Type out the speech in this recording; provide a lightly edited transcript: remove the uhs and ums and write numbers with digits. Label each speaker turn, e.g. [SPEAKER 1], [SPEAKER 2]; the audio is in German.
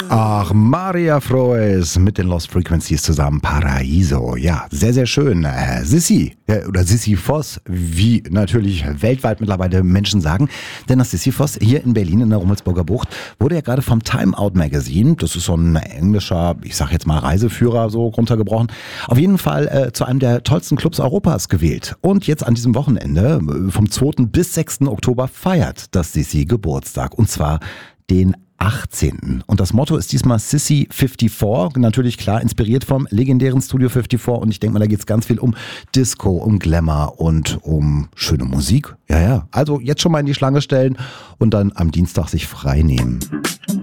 [SPEAKER 1] Ach, Maria Froes mit den Lost Frequencies zusammen, Paraiso. Ja, sehr, sehr schön. Sissi oder Sisyphos, wie natürlich weltweit mittlerweile Menschen sagen. Denn das Sisyphos hier in Berlin in der Rummelsburger Bucht wurde ja gerade vom Time Out Magazine, das ist so ein englischer, ich sag jetzt mal Reiseführer, so runtergebrochen, auf jeden Fall zu einem der tollsten Clubs Europas gewählt. Und jetzt an diesem Wochenende, vom 2. bis 6. Oktober, feiert das Sissi Geburtstag. Und zwar den 18. Und das Motto ist diesmal Sissy 54, natürlich klar inspiriert vom legendären Studio 54 und ich denke mal, da geht es ganz viel um Disco, um Glamour und um schöne Musik. Ja, also jetzt schon mal in die Schlange stellen und dann am Dienstag sich frei nehmen.